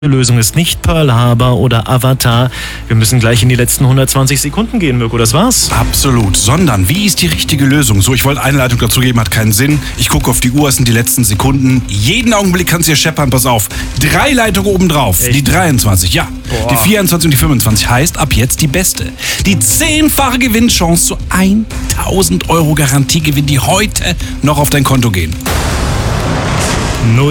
Die Lösung ist nicht Pearl Harbor oder Avatar. Wir müssen gleich in die letzten 120 Sekunden gehen, Mirko. Das war's. Absolut. Sondern, wie ist die richtige Lösung? So, ich wollte Einleitung dazu geben, hat keinen Sinn. Ich gucke auf die Uhr, es sind die letzten Sekunden. Jeden Augenblick kannst du hier scheppern, pass auf. 3 Leitungen obendrauf. Echt? Die 23, ja. Boah. Die 24 und die 25 heißt ab jetzt die beste. Die 10-fache Gewinnchance zu 1.000 € Garantiegewinn, die heute noch auf dein Konto gehen.